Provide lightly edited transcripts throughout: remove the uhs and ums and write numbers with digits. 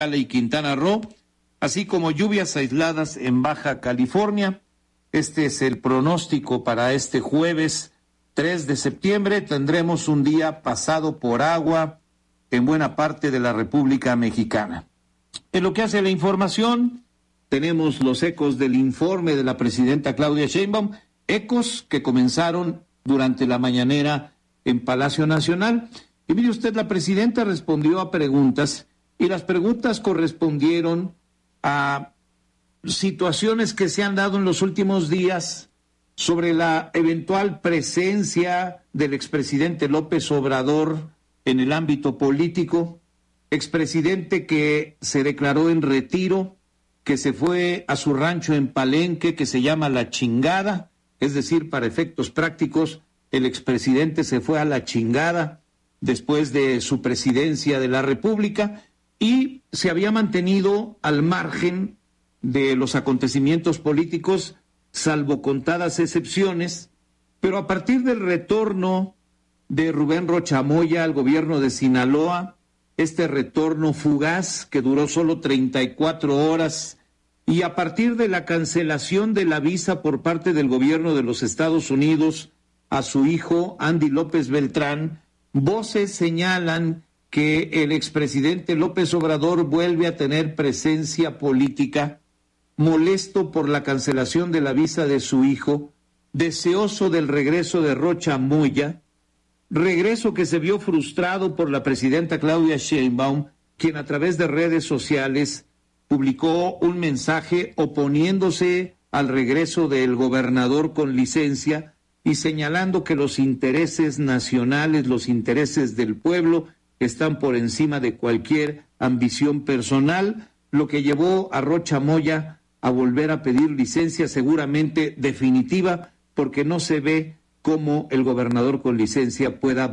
y Quintana Roo, así como lluvias aisladas en Baja California. Este es el pronóstico para este jueves 3 de septiembre. Tendremos un día pasado por agua en buena parte de la República Mexicana. En lo que hace a la información, tenemos los ecos del informe de la presidenta Claudia Sheinbaum, ecos que comenzaron durante la mañanera en Palacio Nacional. Y mire usted, la presidenta respondió a preguntas, y las preguntas correspondieron a situaciones que se han dado en los últimos días sobre la eventual presencia del expresidente López Obrador en el ámbito político, expresidente que se declaró en retiro, que se fue a su rancho en Palenque, que se llama La Chingada, es decir, para efectos prácticos, el expresidente se fue a la chingada después de su presidencia de la República y se había mantenido al margen de los acontecimientos políticos, salvo contadas excepciones, pero a partir del retorno de Rubén Rocha Moya al gobierno de Sinaloa, este retorno fugaz que duró solo 34 horas, y a partir de la cancelación de la visa por parte del gobierno de los Estados Unidos a su hijo Andy López Beltrán, voces señalan que el expresidente López Obrador vuelve a tener presencia política, molesto por la cancelación de la visa de su hijo, deseoso del regreso de Rocha Moya, regreso que se vio frustrado por la presidenta Claudia Sheinbaum, quien a través de redes sociales publicó un mensaje oponiéndose al regreso del gobernador con licencia y señalando que los intereses nacionales, los intereses del pueblo, están por encima de cualquier ambición personal, lo que llevó a Rocha Moya a volver a pedir licencia, seguramente definitiva, porque no se ve cómo el gobernador con licencia pueda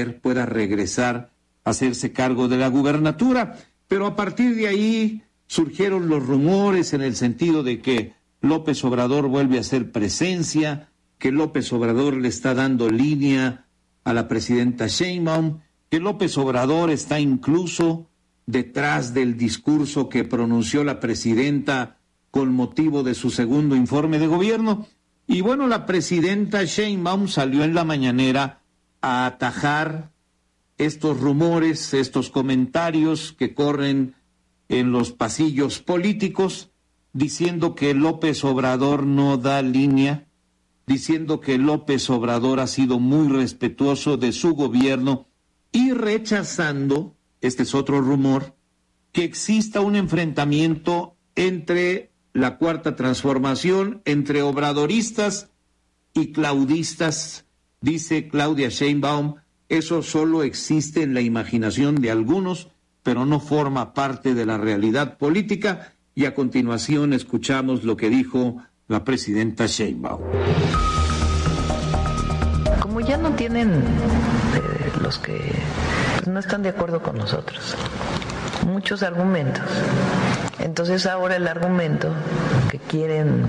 regresar a hacerse cargo de la gubernatura. Pero a partir de ahí surgieron los rumores en el sentido de que López Obrador vuelve a hacer presencia, que López Obrador le está dando línea a la presidenta Sheinbaum, que López Obrador está incluso detrás del discurso que pronunció la presidenta con motivo de su segundo informe de gobierno. Y bueno, la presidenta Sheinbaum salió en la mañanera a atajar estos rumores, estos comentarios que corren en los pasillos políticos, diciendo que López Obrador no da línea, diciendo que López Obrador ha sido muy respetuoso de su gobierno y rechazando, este es otro rumor, que exista un enfrentamiento entre la Cuarta Transformación, entre obradoristas y claudistas. Dice Claudia Sheinbaum, eso solo existe en la imaginación de algunos, pero no forma parte de la realidad política. Y a continuación escuchamos lo que dijo la presidenta Sheinbaum. Como ya no tienen los que no están de acuerdo con nosotros muchos argumentos, entonces ahora el argumento que quieren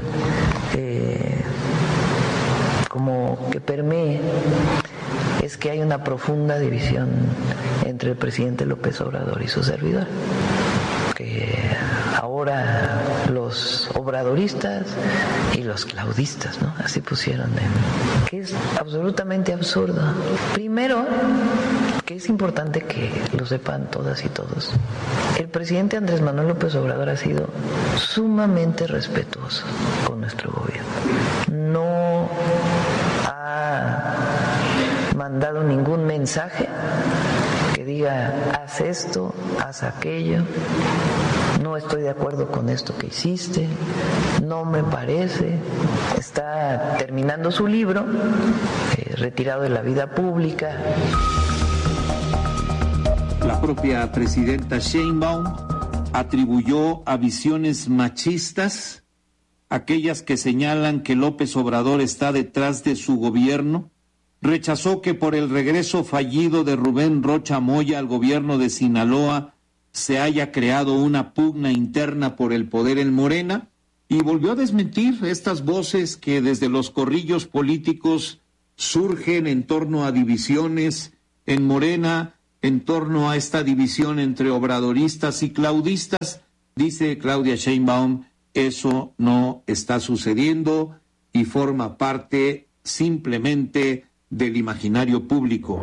como que permee es que hay una profunda división entre el presidente López Obrador y su servidor, que ahora los obradoristas y los claudistas, ¿no? Así pusieron, que es absolutamente absurdo. Primero, que es importante que lo sepan todas y todos, el presidente Andrés Manuel López Obrador ha sido sumamente respetuoso con nuestro gobierno. No ha mandado ningún mensaje que diga haz esto, haz aquello, no estoy de acuerdo con esto que hiciste, no me parece. Está terminando su libro, retirado de la vida pública. La propia presidenta Sheinbaum atribuyó a visiones machistas aquellas que señalan que López Obrador está detrás de su gobierno. Rechazó que por el regreso fallido de Rubén Rocha Moya al gobierno de Sinaloa se haya creado una pugna interna por el poder en Morena, y volvió a desmentir estas voces que desde los corrillos políticos surgen en torno a divisiones en Morena en torno a esta división entre obradoristas y claudistas. Dice Claudia Sheinbaum, eso no está sucediendo y forma parte simplemente del imaginario público.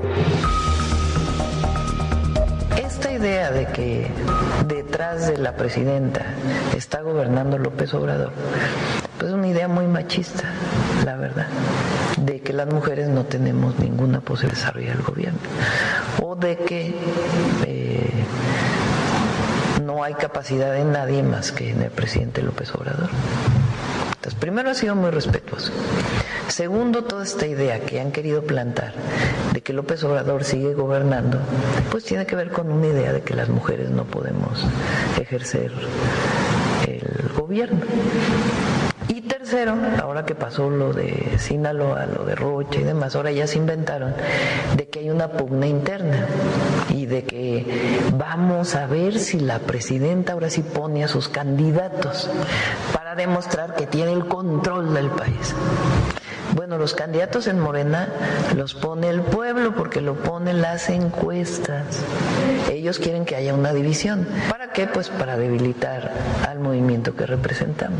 Esta idea de que detrás de la presidenta está gobernando López Obrador, pues es una idea muy machista, la verdad, de que las mujeres no tenemos ninguna posibilidad de desarrollar el gobierno, o de que no hay capacidad en nadie más que en el presidente López Obrador. Entonces, primero, ha sido muy respetuoso. Segundo, toda esta idea que han querido plantar de que López Obrador sigue gobernando, pues tiene que ver con una idea de que las mujeres no podemos ejercer el gobierno. Y tercero, ahora que pasó lo de Sinaloa, lo de Rocha y demás, ahora ya se inventaron de que hay una pugna interna y de que vamos a ver si la presidenta ahora sí pone a sus candidatos para demostrar que tiene el control del país. Bueno, los candidatos en Morena los pone el pueblo porque lo ponen las encuestas. Ellos quieren que haya una división. ¿Para qué? Pues para debilitar al movimiento que representamos.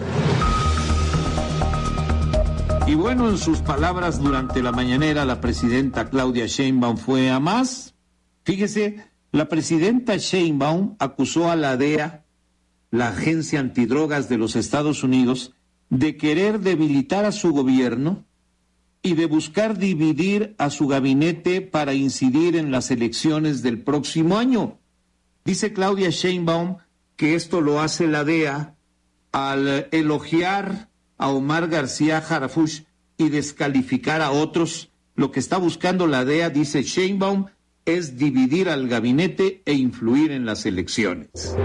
Y bueno, en sus palabras durante la mañanera, la presidenta Claudia Sheinbaum fue a más. Fíjese, la presidenta Sheinbaum acusó a la DEA, la Agencia Antidrogas de los Estados Unidos, de querer debilitar a su gobierno y de buscar dividir a su gabinete para incidir en las elecciones del próximo año. Dice Claudia Sheinbaum que esto lo hace la DEA al elogiar a Omar García Harfuch y descalificar a otros. Lo que está buscando la DEA, dice Sheinbaum, es dividir al gabinete e influir en las elecciones.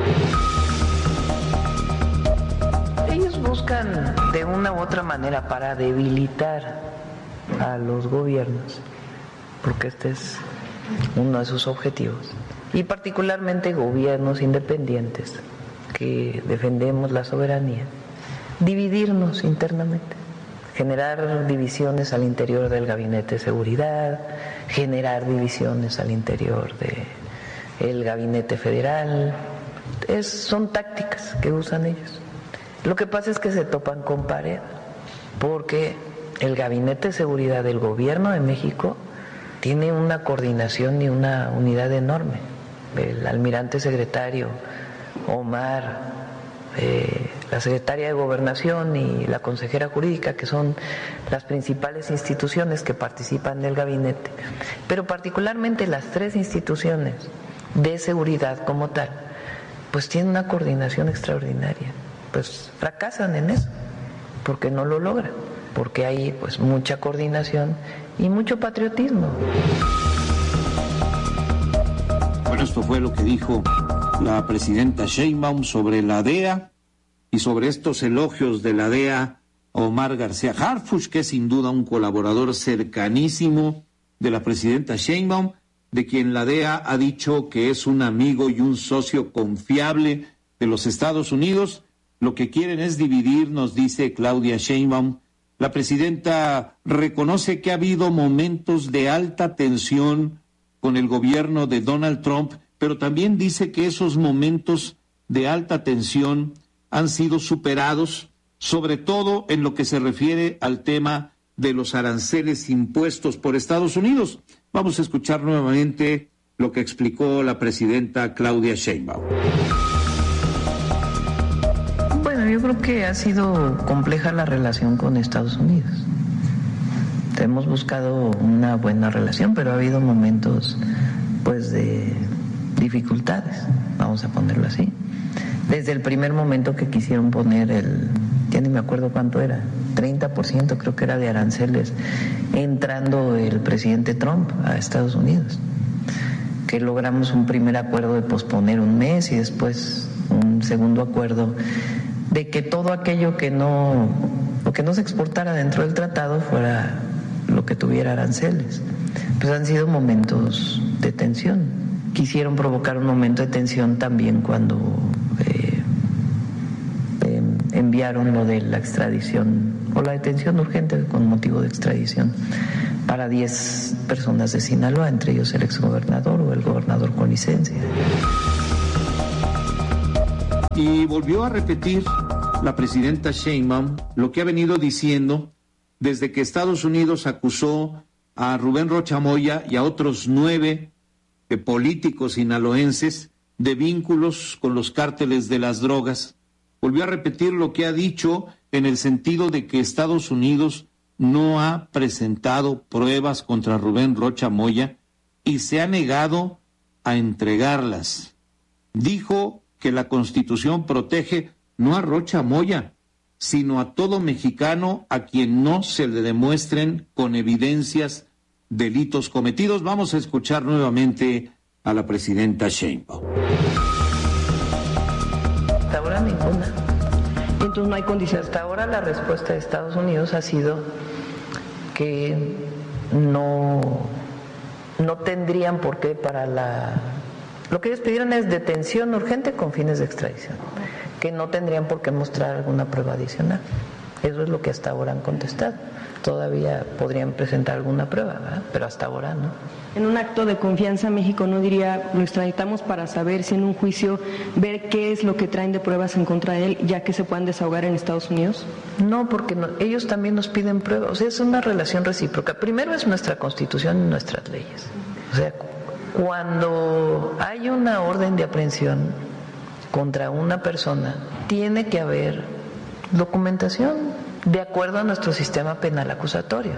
Ellos buscan de una u otra manera para debilitar a los gobiernos, porque este es uno de sus objetivos, y particularmente gobiernos independientes que defendemos la soberanía, dividirnos internamente, generar divisiones al interior del gabinete de seguridad, generar divisiones al interior del gabinete federal. Son tácticas que usan ellos. Lo que pasa es que se topan con pared, porque el gabinete de seguridad del gobierno de México tiene una coordinación y una unidad enorme. El almirante secretario Omar, la secretaria de Gobernación y la consejera jurídica, que son las principales instituciones que participan del gabinete, pero particularmente las tres instituciones de seguridad como tal, pues tienen una coordinación extraordinaria. Pues fracasan en eso, porque no lo logran, porque hay pues mucha coordinación y mucho patriotismo. Bueno, esto fue lo que dijo la presidenta Sheinbaum sobre la DEA y sobre estos elogios de la DEA a Omar García Harfuch, que es sin duda un colaborador cercanísimo de la presidenta Sheinbaum, de quien la DEA ha dicho que es un amigo y un socio confiable de los Estados Unidos. Lo que quieren es dividir, nos dice Claudia Sheinbaum. La presidenta reconoce que ha habido momentos de alta tensión con el gobierno de Donald Trump, pero también dice que esos momentos de alta tensión han sido superados, sobre todo en lo que se refiere al tema de los aranceles impuestos por Estados Unidos. Vamos a escuchar nuevamente lo que explicó la presidenta Claudia Sheinbaum. Bueno, yo creo que ha sido compleja la relación con Estados Unidos. Hemos buscado una buena relación, pero ha habido momentos pues de dificultades, vamos a ponerlo así. Desde el primer momento que quisieron poner ya ni me acuerdo cuánto era, 30% creo que era de aranceles, entrando el presidente Trump a Estados Unidos, que logramos un primer acuerdo de posponer un mes y después un segundo acuerdo de que todo aquello que no se exportara dentro del tratado fuera lo que tuviera aranceles. Pues han sido momentos de tensión. Quisieron provocar un momento de tensión también cuando enviaron lo de la extradición o la detención urgente con motivo de extradición para 10 personas de Sinaloa, entre ellos el exgobernador o el gobernador con licencia. Y volvió a repetir la presidenta Sheinbaum lo que ha venido diciendo desde que Estados Unidos acusó a Rubén Rocha Moya y a otros 9 políticos sinaloenses de vínculos con los cárteles de las drogas. Volvió a repetir lo que ha dicho en el sentido de que Estados Unidos no ha presentado pruebas contra Rubén Rocha Moya y se ha negado a entregarlas. Dijo que la Constitución protege no a Rocha Moya, sino a todo mexicano a quien no se le demuestren con evidencias delitos cometidos. Vamos a escuchar nuevamente a la presidenta Sheinbaum. Hasta ahora ninguna. Entonces no hay condiciones. Hasta ahora la respuesta de Estados Unidos ha sido que no tendrían por qué lo que ellos pidieron es detención urgente con fines de extradición, que no tendrían por qué mostrar alguna prueba adicional. Eso es lo que hasta ahora han contestado. Todavía podrían presentar alguna prueba, ¿verdad? Pero hasta ahora no. En un acto de confianza, México no diría, lo extraditamos para saber si en un juicio, ver qué es lo que traen de pruebas en contra de él, ya que se puedan desahogar en Estados Unidos. No, porque ellos también nos piden pruebas. O sea, es una relación recíproca. Primero es nuestra Constitución y nuestras leyes. O sea, cuando hay una orden de aprehensión contra una persona, tiene que haber documentación de acuerdo a nuestro sistema penal acusatorio.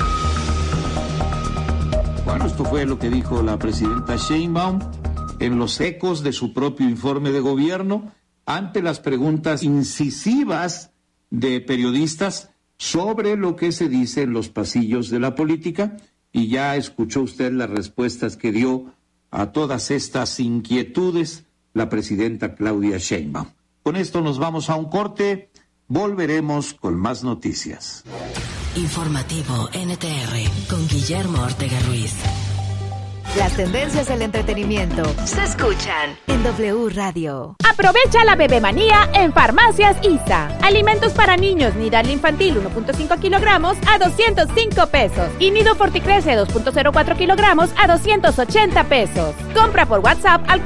Bueno, esto fue lo que dijo la presidenta Sheinbaum en los ecos de su propio informe de gobierno ante las preguntas incisivas de periodistas sobre lo que se dice en los pasillos de la política, y ya escuchó usted las respuestas que dio a todas estas inquietudes la presidenta Claudia Sheinbaum. Con esto nos vamos a un corte, volveremos con más noticias. Informativo NTR con Guillermo Ortega Ruiz. Las tendencias del entretenimiento se escuchan en W Radio. Aprovecha la bebemanía en Farmacias ISA. Alimentos para niños, Nidal infantil 1.5 kilogramos a 205 pesos. Y Nido Forticrece 2.04 kilogramos a 280 pesos. Compra por WhatsApp al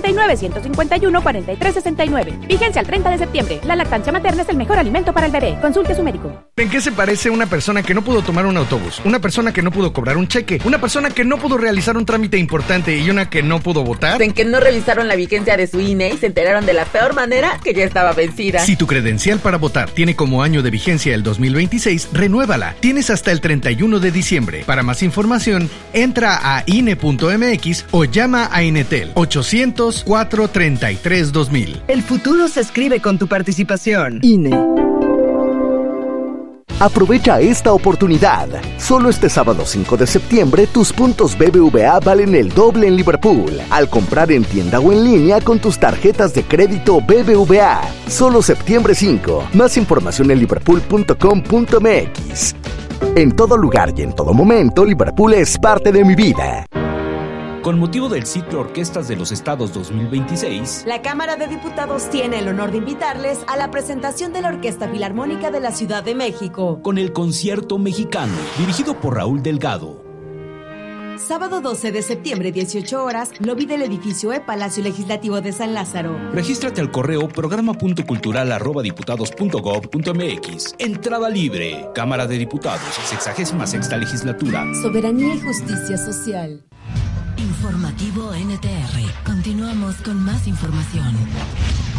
479-151-4369. Vigencia al 30 de septiembre. La lactancia materna es el mejor alimento para el bebé. Consulte a su médico. ¿En qué se parece una persona que no pudo tomar un autobús? Una persona que no pudo cobrar un cheque. Una persona que no pudo realizar un trámite importante y una que no pudo votar. En que no revisaron la vigencia de su INE y se enteraron de la peor manera que ya estaba vencida. Si tu credencial para votar tiene como año de vigencia el 2026, renuévala. Tienes hasta el 31 de diciembre. Para más información, entra a INE.mx o llama a Inetel 800-433-2000. El futuro se escribe con tu participación. INE. Aprovecha esta oportunidad. Solo este sábado 5 de septiembre, tus puntos BBVA valen el doble en Liverpool al comprar en tienda o en línea con tus tarjetas de crédito BBVA. Solo septiembre 5. Más información en liverpool.com.mx. En todo lugar y en todo momento, Liverpool es parte de mi vida. Con motivo del ciclo Orquestas de los Estados 2026, la Cámara de Diputados tiene el honor de invitarles a la presentación de la Orquesta Filarmónica de la Ciudad de México, con el Concierto Mexicano, dirigido por Raúl Delgado. Sábado 12 de septiembre, 18 horas, lobby del edificio Palacio Legislativo de San Lázaro. Regístrate al correo programa.cultural@diputados.gov.mx. Entrada libre. Cámara de Diputados, 66ª Legislatura. Soberanía y justicia social. Informativo NTR. Continuamos con más información.